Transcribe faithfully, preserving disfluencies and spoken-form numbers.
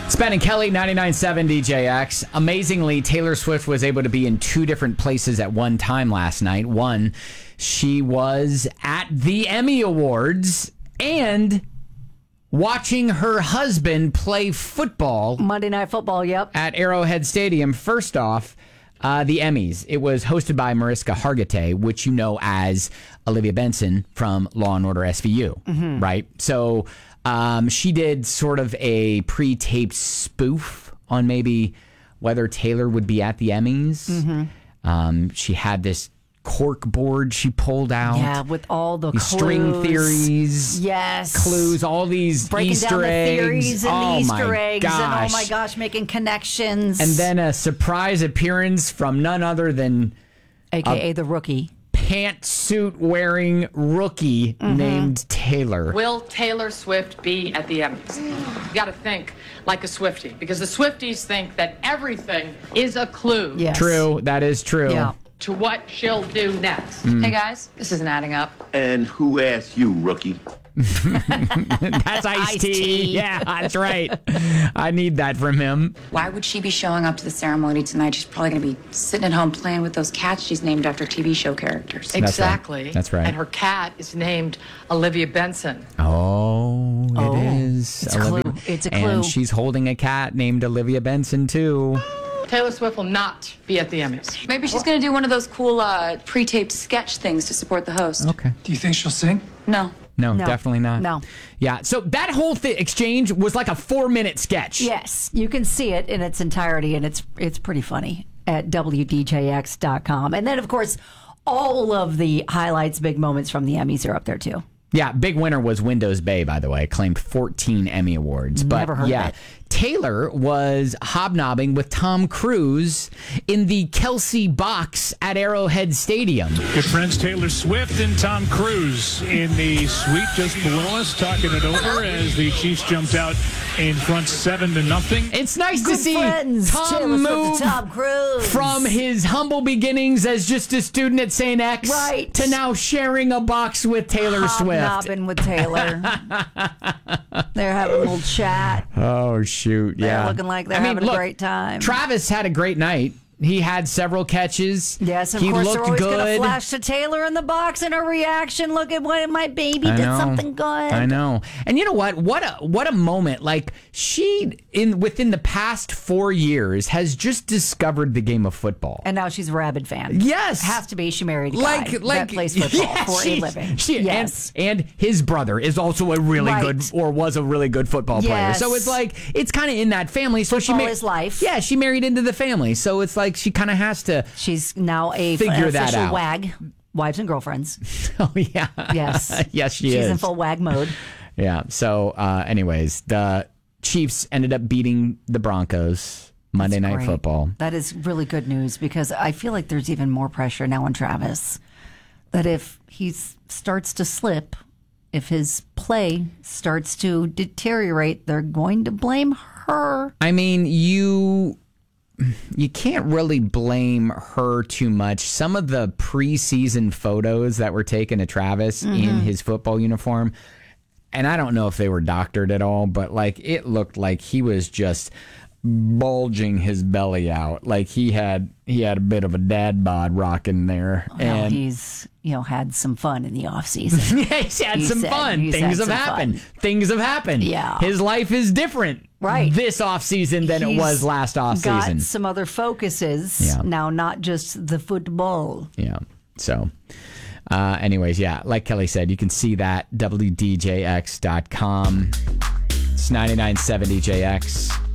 It's Ben and Kelly, ninety-nine point seven D J X. Amazingly, Taylor Swift was able to be in two different places at one time last night. One, she was at the Emmy Awards and watching her husband play football. Monday Night Football, yep. At Arrowhead Stadium. First off, uh, the Emmys. It was hosted by Mariska Hargitay, which you know as Olivia Benson from Law and Order S V U, mm-hmm. right? So um, she did sort of a pre-taped spoof on maybe whether Taylor would be at the Emmys. Mm-hmm. Um, she had this cork board she pulled out. Yeah, with all the these clues. String theories. Yes. Clues, all these Breaking Easter down eggs. the theories and oh the Easter my eggs. Gosh. And oh my gosh, making connections. And then a surprise appearance from none other than A K A the rookie. Pantsuit wearing rookie mm-hmm. named Taylor. Will Taylor Swift be at the Emmys? You got to think like a Swiftie, because the Swifties think that everything is a clue. Yes. True, that is true. Yeah. To what she'll do next. Mm. Hey guys, this isn't adding up. And who asked you, rookie? That's Ice-T. Yeah, that's right. I need that from him. Why would she be showing up to the ceremony tonight? She's probably going to be sitting at home playing with those cats she's named after T V show characters. Exactly. That's right. That's right. And her cat is named Olivia Benson. Oh, it oh, is. It's a Olivia. clue. It's a clue. And she's holding a cat named Olivia Benson, too. Taylor Swift will not be at the Emmys. Maybe she's going to do one of those cool uh, pre-taped sketch things to support the host. Okay. Do you think she'll sing? No. No, No. definitely not. No. Yeah, so that whole th- exchange was like a four-minute sketch. Yes, you can see it in its entirety, and it's it's pretty funny at W D J X dot com. And then, of course, all of the highlights, big moments from the Emmys are up there, too. Yeah, big winner was Windows Bay, by the way. Claimed fourteen Emmy Awards. But Never heard yeah, of it. Taylor was hobnobbing with Tom Cruise in the Kelsey box at Arrowhead Stadium. Good friends Taylor Swift and Tom Cruise in the suite just below us, talking it over as the Chiefs jumped out in front seven to nothing. It's nice Good to see friends, Tom Taylor Swift move and Tom Cruise. from his humble beginnings as just a student at Saint X Right. to now sharing a box with Taylor Swift. Hobnobbing with Taylor. They're having a little chat. Oh, shoot. They're Yeah. looking like they're I mean, having look, a great time. Travis had a great night. He had several catches. Yes, of he course, they're looked always going to good. flash to Taylor in the box and her reaction. Look at what my baby I did know. something good. I know. And you know what? What a what a moment. Like she in within the past four years has just discovered the game of football. And now she's a rabid fan. Yes. Has to be. She married a like guy like that plays football yeah, for she, a living. She, yes. and, and his brother is also a really Right. good or was a really good football player. Yes. So it's like it's kind of in that family. So Football she ma- is life. Yeah, she married into the family. So it's like she kind of has to She's now a f- Figure an that official out. wag. Wives and girlfriends. Oh yeah. Yes. yes, she She's is. in full wag mode. Yeah. So, uh, anyways, the Chiefs ended up beating the Broncos Monday That's Night great. Football. That is really good news because I feel like there's even more pressure now on Travis. That if he s- starts to slip, if his play starts to deteriorate, they're going to blame her. I mean, you you can't really blame her too much. Some of the preseason photos that were taken of Travis Mm-hmm. in his football uniform, and I don't know if they were doctored at all, but like it looked like he was just bulging his belly out, like he had he had a bit of a dad bod rocking there. Well, and he's you know had some fun in the off season. yeah, he's had He some said fun. he's Things had have some happened. fun. Things have happened. Yeah. His life is different Right. this off season than it He's was last off got season. some other focuses Yeah. now, not just the football. Yeah. So, uh, anyways, yeah, like Kelly said, you can see that W D J X dot com. It's ninety-nine point seven D J X.